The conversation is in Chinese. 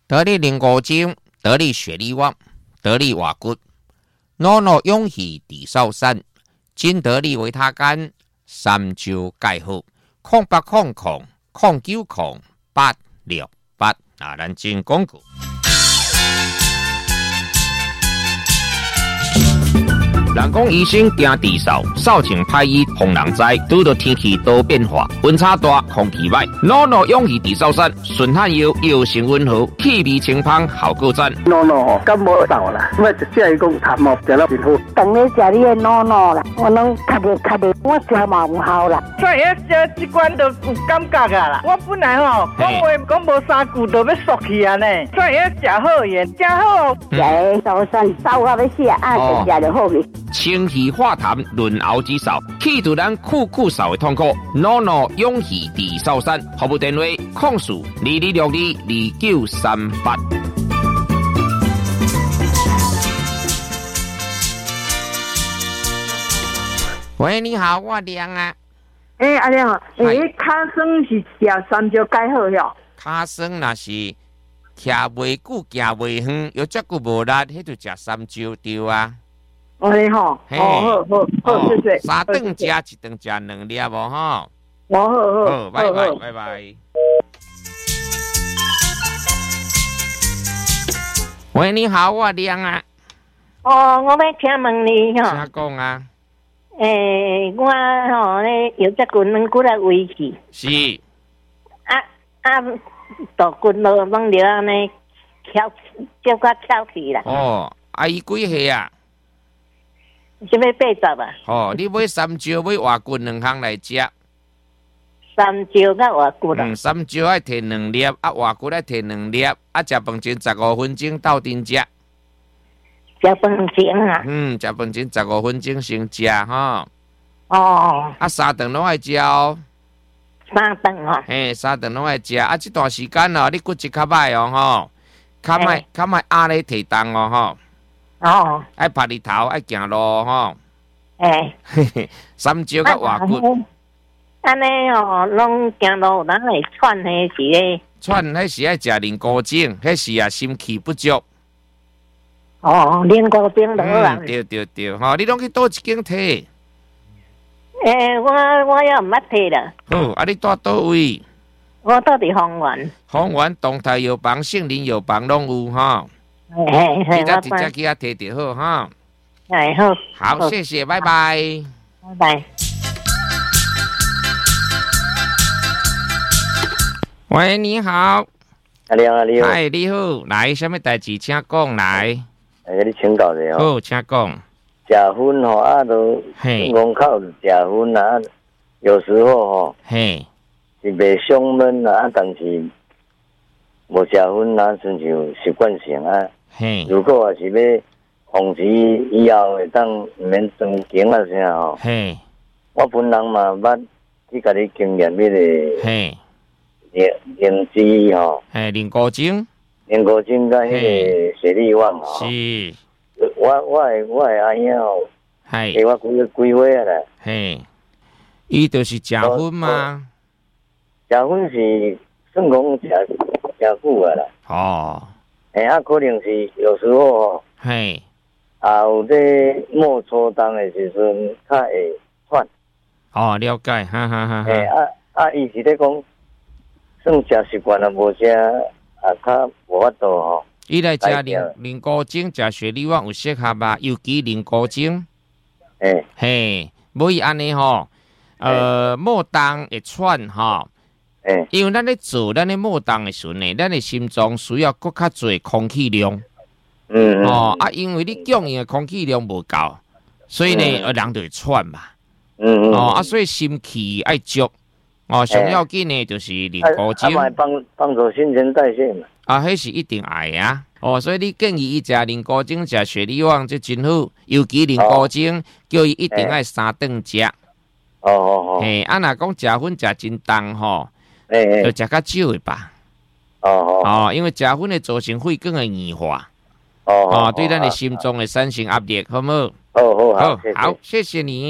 得力灵果精，得力血力旺，得力瓦骨，诺诺勇气地少山，金得力维他干，三焦钙好，0800090868啊，咱进广告。人讲医生惊地扫，扫清歹医防人灾。拄到天气多变化，温差大，空气歹，诺诺勇气地扫山，顺汗药药性温和，气味清芳，效果赞。 诺诺感冒到啦，我就叫伊讲痰毛食了真好。 当你食你的诺诺啦，我拢咳的，我食嘛有效啦。 所以食这罐就有感觉啊啦。我本来讲话讲无3句就要缩去啊呢，所以食好盐，食好。 食早餐烧到要死啊，就食就好去。 清气化痰，润喉止嗽，去除咱酷嗽的痛苦。诺诺勇气地扫山，服务电话：0422622938。喂，你好，我亮啊。 阿亮啊，骹酸是食三焦钙好哟。 骹酸若是徛袂久，行袂远，又遮久无力，迄就食三焦对啊。 好，谢谢。 三顿食，一顿食2粒无吼。 好， 拜拜。喂，你好，我亮啊。 我要请问你吼。 请讲啊。 我咧有只骨软骨来维持。 是。 大骨落拢了安尼翘，叫较翘起啦。 伊几岁啊？ 是要80啊？ 你买三焦买瓦骨2项来食。 三焦甲瓦骨啦。 三焦爱摕2粒，瓦骨爱摕2粒，食饭前15分钟斗阵食。 食饭前啊？ 食饭前15分钟先食吼。3顿拢爱食哦。 3顿哦。 3顿拢爱食，这段时间哦，你骨质较歹哦吼，较莫压咧提重哦吼。爱拍日头，爱行路吼。三焦甲瓦骨。 安尼哦，拢行路，咱会喘迄时咧。 喘迄时爱食灵菇精，迄时心气不足。 灵菇精就好啦。 对，你拢去倒一间摕？ 我也毋捌摕啦。 你住倒位？ 我住伫芳园。 芳园东台药房、杏林药房拢有吼。你再直接去遐摕就好哈。好。好，谢谢，拜拜。 拜拜。 喂，你好。 你好。 嗨，你好，来，什么代志请讲来。 给你请教者好，请讲。 食薰吼，都门口食薰啊，有时候吼，是袂伤闷啊，但是无食薰啊，亲像习惯性啊。如果也是要防止以后会当唔免长经啊啥吼。我本人嘛捌去甲你经验迄个灵芝吼。 灵菇精。 灵菇精甲迄个雪莉旺吼。 是。 我的阿兄吼，给我几岁啊啦？ 伊就是食薰吗？ 食薰是算讲食久啊啦。可能是有时候有在摸初冬的时阵，较会喘。 了解，哈。 伊是咧讲，算食习惯了，无食较无法度吼。 伊来食灵菇精，食雪莉旺有适合吧？尤其灵菇精，无伊安尼吼，末冬会喘吼，因为咱咧做咱咧末冬的时阵呢，咱的心脏需要搁较侪空气量，因为你供应的空气量无够，所以呢，人就会喘嘛，所以心气爱足，上要紧呢就是灵菇精， 帮助新陈代谢嘛。 迄是一定爱啊！所以你建议伊食灵菇精、食雪莉旺，这真好。尤其灵菇精，叫伊一定爱3顿食。若讲食薰食真重吼，就食较少的吧。因为食薰会造成肺管的硬化。对咱的心脏会产生压力，好唔好？ 好， 好，谢谢你。